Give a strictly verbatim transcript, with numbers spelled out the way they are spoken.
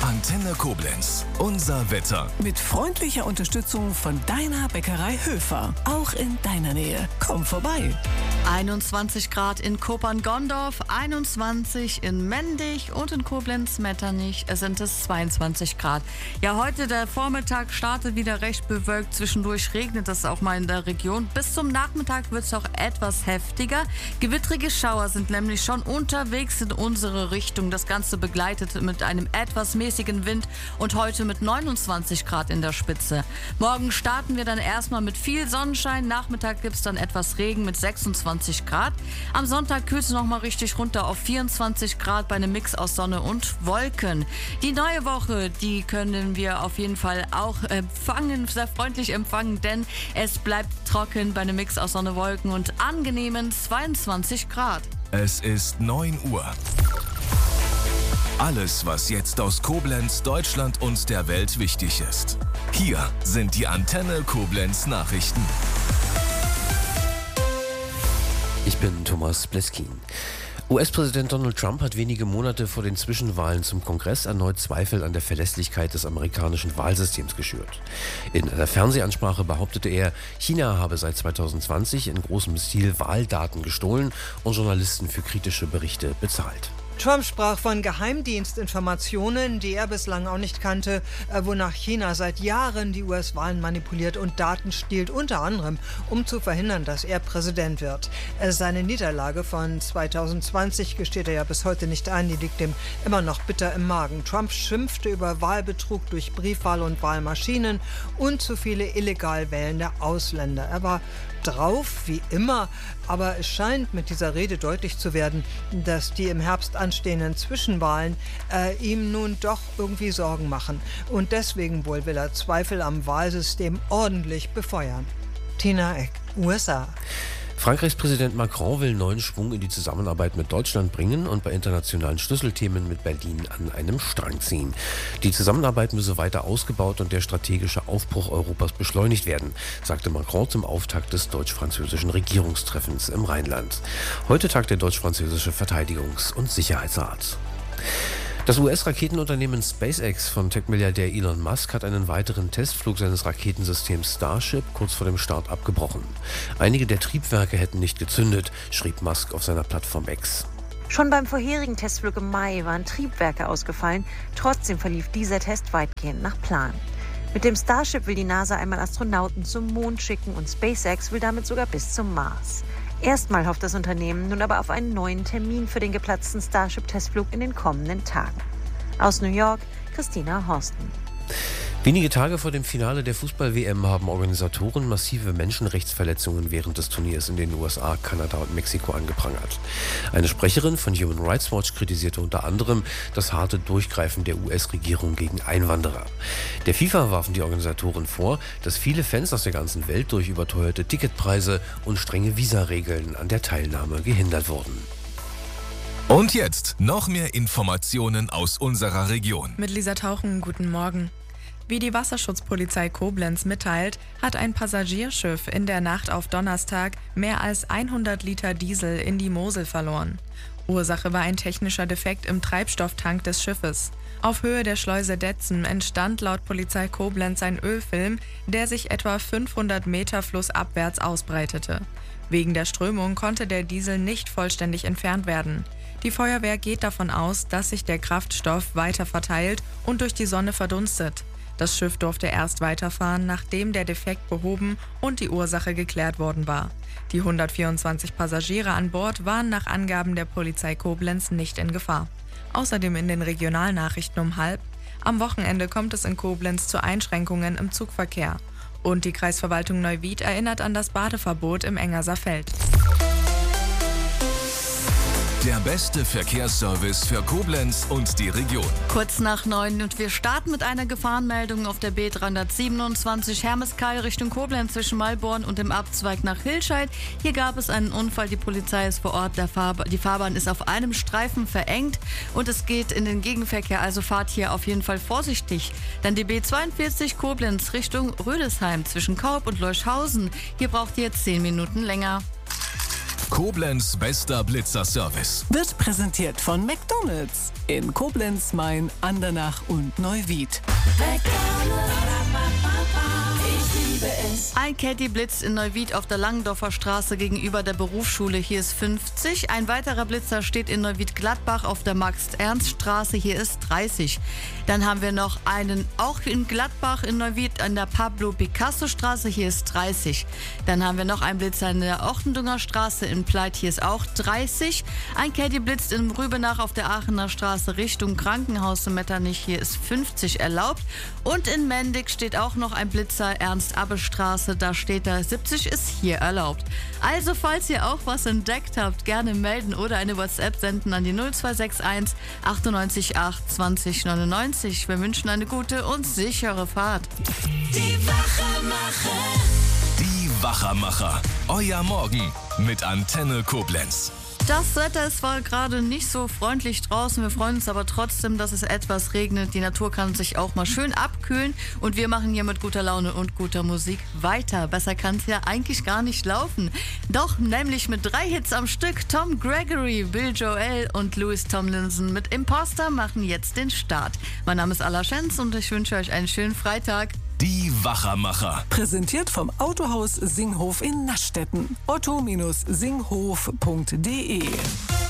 Antenne Koblenz. Unser Wetter. Mit freundlicher Unterstützung von deiner Bäckerei Höfer. Auch in deiner Nähe. Komm vorbei. einundzwanzig Grad in Kopern-Gondorf, einundzwanzig in Mendig und in Koblenz-Metternich sind es zweiundzwanzig Grad. Ja, heute der Vormittag startet wieder recht bewölkt. Zwischendurch regnet es auch mal in der Region. Bis zum Nachmittag wird es auch etwas heftiger. Gewittrige Schauer sind nämlich schon unterwegs in unsere Richtung. Das Ganze begleitet mit einem etwas mäßigen Wind und heute mit neunundzwanzig Grad in der Spitze. Morgen starten wir dann erstmal mit viel Sonnenschein. Nachmittag gibt es dann etwas Regen mit sechsundzwanzig Grad. Am Sonntag kühlt es nochmal richtig runter auf vierundzwanzig Grad bei einem Mix aus Sonne und Wolken. Die neue Woche, die können wir auf jeden Fall auch empfangen, sehr freundlich empfangen, denn es bleibt trocken bei einem Mix aus Sonne, Wolken und angenehmen zweiundzwanzig Grad. Es ist neun Uhr. Alles, was jetzt aus Koblenz, Deutschland und der Welt wichtig ist. Hier sind die Antenne Koblenz Nachrichten. Ich bin Thomas Bleskin. U S-Präsident Donald Trump hat wenige Monate vor den Zwischenwahlen zum Kongress erneut Zweifel an der Verlässlichkeit des amerikanischen Wahlsystems geschürt. In einer Fernsehansprache behauptete er, China habe seit zweitausendzwanzig in großem Stil Wahldaten gestohlen und Journalisten für kritische Berichte bezahlt. Trump sprach von Geheimdienstinformationen, die er bislang auch nicht kannte, wonach China seit Jahren die U S-Wahlen manipuliert und Daten stiehlt, unter anderem, um zu verhindern, dass er Präsident wird. Seine Niederlage von zweitausendzwanzig gesteht er ja bis heute nicht ein, die liegt ihm immer noch bitter im Magen. Trump schimpfte über Wahlbetrug durch Briefwahl und Wahlmaschinen und zu viele illegal wählende Ausländer. Er war drauf, wie immer, aber es scheint mit dieser Rede deutlich zu werden, dass die im Herbst anstehenden Zwischenwahlen äh, ihm nun doch irgendwie Sorgen machen. Und deswegen wohl will er Zweifel am Wahlsystem ordentlich befeuern. Tina Eck, U S A. Frankreichs Präsident Macron will neuen Schwung in die Zusammenarbeit mit Deutschland bringen und bei internationalen Schlüsselthemen mit Berlin an einem Strang ziehen. Die Zusammenarbeit müsse weiter ausgebaut und der strategische Aufbruch Europas beschleunigt werden, sagte Macron zum Auftakt des deutsch-französischen Regierungstreffens im Rheinland. Heute tagt der deutsch-französische Verteidigungs- und Sicherheitsrat. Das U S-Raketenunternehmen SpaceX von Tech-Milliardär Elon Musk hat einen weiteren Testflug seines Raketensystems Starship kurz vor dem Start abgebrochen. Einige der Triebwerke hätten nicht gezündet, schrieb Musk auf seiner Plattform X. Schon beim vorherigen Testflug im Mai waren Triebwerke ausgefallen. Trotzdem verlief dieser Test weitgehend nach Plan. Mit dem Starship will die NASA einmal Astronauten zum Mond schicken und SpaceX will damit sogar bis zum Mars. Erstmal hofft das Unternehmen nun aber auf einen neuen Termin für den geplatzten Starship-Testflug in den kommenden Tagen. Aus New York, Christina Horsten. Wenige Tage vor dem Finale der Fußball-W M haben Organisatoren massive Menschenrechtsverletzungen während des Turniers in den U S A, Kanada und Mexiko angeprangert. Eine Sprecherin von Human Rights Watch kritisierte unter anderem das harte Durchgreifen der U S-Regierung gegen Einwanderer. Der FIFA warfen die Organisatoren vor, dass viele Fans aus der ganzen Welt durch überteuerte Ticketpreise und strenge Visaregeln an der Teilnahme gehindert wurden. Und jetzt noch mehr Informationen aus unserer Region. Mit Lisa Tauchen, guten Morgen. Wie die Wasserschutzpolizei Koblenz mitteilt, hat ein Passagierschiff in der Nacht auf Donnerstag mehr als hundert Liter Diesel in die Mosel verloren. Ursache war ein technischer Defekt im Treibstofftank des Schiffes. Auf Höhe der Schleuse Detzen entstand laut Polizei Koblenz ein Ölfilm, der sich etwa fünfhundert Meter flussabwärts ausbreitete. Wegen der Strömung konnte der Diesel nicht vollständig entfernt werden. Die Feuerwehr geht davon aus, dass sich der Kraftstoff weiter verteilt und durch die Sonne verdunstet. Das Schiff durfte erst weiterfahren, nachdem der Defekt behoben und die Ursache geklärt worden war. Die hundertvierundzwanzig Passagiere an Bord waren nach Angaben der Polizei Koblenz nicht in Gefahr. Außerdem in den Regionalnachrichten um halb: Am Wochenende kommt es in Koblenz zu Einschränkungen im Zugverkehr. Und die Kreisverwaltung Neuwied erinnert an das Badeverbot im Engerser Feld. Der beste Verkehrsservice für Koblenz und die Region. Kurz nach neun und wir starten mit einer Gefahrenmeldung auf der B dreihundertsiebenundzwanzig Hermeskeil Richtung Koblenz zwischen Malborn und dem Abzweig nach Hilscheid. Hier gab es einen Unfall, die Polizei ist vor Ort, der Fahrb- die Fahrbahn ist auf einem Streifen verengt und es geht in den Gegenverkehr, also fahrt hier auf jeden Fall vorsichtig. Dann die B zweiundvierzig Koblenz Richtung Rödesheim zwischen Kaub und Leuschhausen. Hier braucht ihr zehn Minuten länger. Koblenz bester Blitzerservice. Wird präsentiert von McDonald's in Koblenz, Main, Andernach und Neuwied. Ein Caddy blitzt in Neuwied auf der Langendorfer Straße gegenüber der Berufsschule. Hier ist fünfzig. Ein weiterer Blitzer steht in Neuwied-Gladbach auf der Max-Ernst-Straße. Hier ist dreißig. Dann haben wir noch einen auch in Gladbach in Neuwied an der Pablo-Picasso-Straße. Hier ist dreißig. Dann haben wir noch einen Blitzer in der Ochtendunger Straße in Pleit. Hier ist auch dreißig. Ein Caddy blitzt in Rübenach auf der Aachener Straße Richtung Krankenhaus in Metternich. Hier ist fünfzig erlaubt. Und in Mendig steht auch noch ein Blitzer, Ernst-Abbe-Straße. Da steht da, siebzig ist hier erlaubt. Also, falls ihr auch was entdeckt habt, gerne melden oder eine WhatsApp senden an die null zwei sechs eins achtundneunzig acht zwanzig neunundneunzig. Wir wünschen eine gute und sichere Fahrt. Die Wachermacher. Die Wachermacher. Euer Morgen mit Antenne Koblenz. Das Wetter ist zwar gerade nicht so freundlich draußen, wir freuen uns aber trotzdem, dass es etwas regnet. Die Natur kann sich auch mal schön abkühlen und wir machen hier mit guter Laune und guter Musik weiter. Besser kann es ja eigentlich gar nicht laufen. Doch nämlich mit drei Hits am Stück. Tom Gregory, Bill Joel und Louis Tomlinson mit Imposter machen jetzt den Start. Mein Name ist Alla Schenz und ich wünsche euch einen schönen Freitag. Die Wachermacher. Präsentiert vom Autohaus Singhof in Naschdetten. otto Bindestrich singhof punkt de